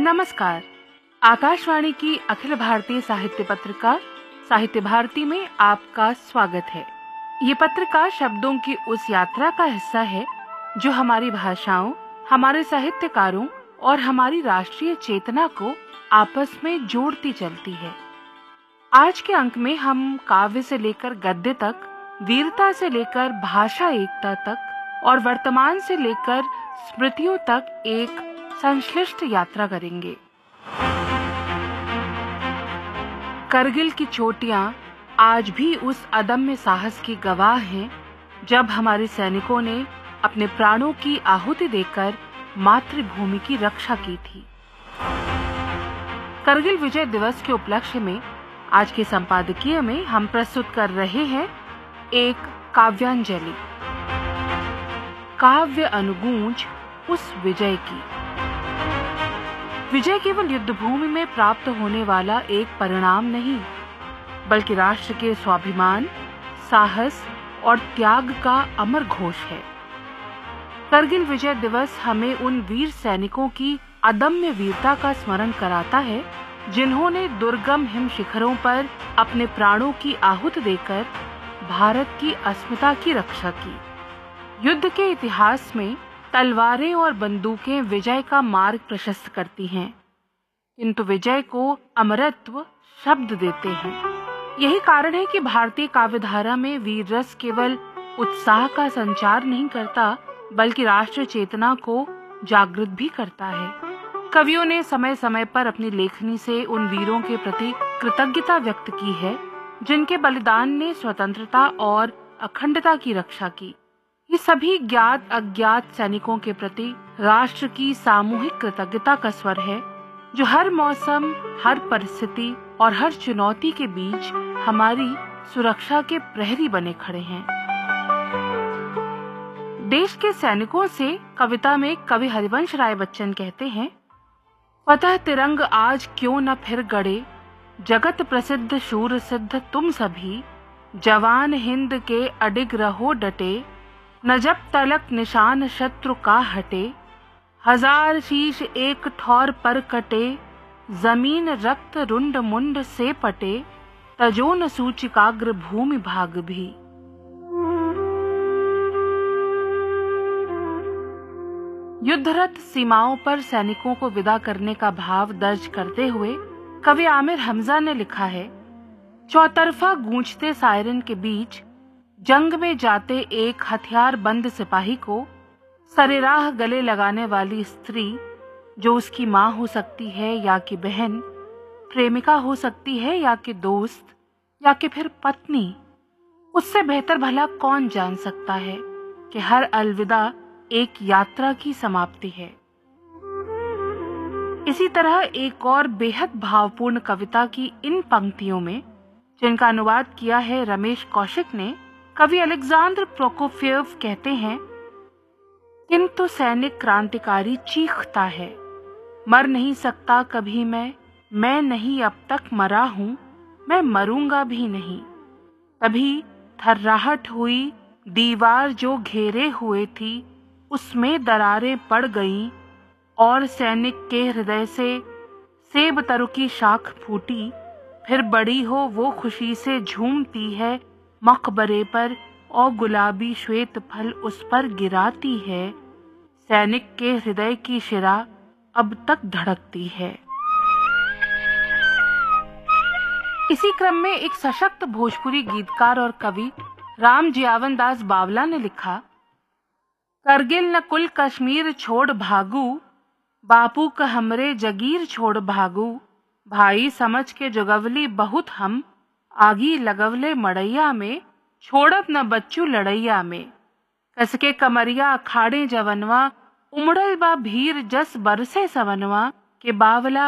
नमस्कार। आकाशवाणी की अखिल भारतीय साहित्य पत्रिका साहित्य भारती में आपका स्वागत है। ये पत्रिका शब्दों की उस यात्रा का हिस्सा है जो हमारी भाषाओं, हमारे साहित्यकारों और हमारी राष्ट्रीय चेतना को आपस में जोड़ती चलती है। आज के अंक में हम काव्य से लेकर गद्य तक, वीरता से लेकर भाषा एकता तक और वर्तमान से लेकर स्मृतियों तक एक संश्लिष्ट यात्रा करेंगे। करगिल की चोटियां आज भी उस अदम्य साहस की गवाह हैं जब हमारे सैनिकों ने अपने प्राणों की आहुति देकर मातृभूमि की रक्षा की थी। करगिल विजय दिवस के उपलक्ष्य में आज के संपादकीय में हम प्रस्तुत कर रहे हैं एक काव्यांजलि, काव्य अनुगूंज उस विजय की। विजय केवल युद्धभूमि में प्राप्त होने वाला एक परिणाम नहीं, बल्कि राष्ट्र के स्वाभिमान, साहस और त्याग का अमर घोष है। करगिल विजय दिवस हमें उन वीर सैनिकों की अदम्य वीरता का स्मरण कराता है जिन्होंने दुर्गम हिम शिखरों पर अपने प्राणों की आहुति देकर भारत की अस्मिता की रक्षा की। युद्ध के इतिहास में तलवारें और बंदूकें विजय का मार्ग प्रशस्त करती हैं, किंतु विजय को अमरत्व शब्द देते हैं। यही कारण है कि भारतीय काव्यधारा में वीर रस केवल उत्साह का संचार नहीं करता, बल्कि राष्ट्र चेतना को जागृत भी करता है। कवियों ने समय समय पर अपनी लेखनी से उन वीरों के प्रति कृतज्ञता व्यक्त की है जिनके बलिदान ने स्वतंत्रता और अखंडता की रक्षा की। ये सभी ज्ञात अज्ञात सैनिकों के प्रति राष्ट्र की सामूहिक कृतज्ञता का स्वर है जो हर मौसम, हर परिस्थिति और हर चुनौती के बीच हमारी सुरक्षा के प्रहरी बने खड़े हैं। देश के सैनिकों से कविता में कवि हरिवंश राय बच्चन कहते हैं, फतह तिरंग आज क्यों न फिर गड़े, जगत प्रसिद्ध शूर सिद्ध तुम सभी, जवान हिंद के अडिग रहो डटे, न जब तलक निशान शत्रु का हटे, हजार शीश एक ठौर पर कटे, जमीन रक्त रुंड मुंड से पटे, तजो न सूचिकाग्र भूमि भाग भी। युद्धरत सीमाओं पर सैनिकों को विदा करने का भाव दर्ज करते हुए कवि आमिर हमजा ने लिखा है, चौतरफा गूंजते सायरन के बीच जंग में जाते एक हथियार बंद सिपाही को सरेराह गले लगाने वाली स्त्री, जो उसकी माँ हो सकती है या कि बहन, प्रेमिका हो सकती है या कि दोस्त या कि फिर पत्नी, उससे बेहतर भला कौन जान सकता है कि हर अलविदा एक यात्रा की समाप्ति है। इसी तरह एक और बेहद भावपूर्ण कविता की इन पंक्तियों में, जिनका अनुवाद किया है रमेश कौशिक ने, कवि अलेक्जेंद्र प्रोकोफिएव कहते हैं, किंतु सैनिक क्रांतिकारी चीखता है, मर नहीं सकता कभी मैं नहीं अब तक मरा हूं, मैं मरूंगा भी नहीं। तभी थर्राहट हुई, दीवार जो घेरे हुए थी उसमें दरारें पड़ गईं, और सैनिक के हृदय से सेब तरु की शाख फूटी, फिर बड़ी हो वो खुशी से झूमती है मकबरे पर, और गुलाबी श्वेत फल उस पर गिराती है, सैनिक के हृदय की शिरा अब तक धड़कती है। इसी क्रम में एक सशक्त भोजपुरी गीतकार और कवि राम जियावन दास बावला ने लिखा, करगिल न कुल कश्मीर छोड़ भागू, बापू का हमरे जगीर छोड़ भागू, भाई समझ के जुगवली बहुत हम, आगी लगवले मड़ैया में, छोड़ब न बच्चू लड़ैया में, कसके कमरिया अखाड़े जवनवा, उमड़ल बा भीर जस बरसे सवनवा, के बावला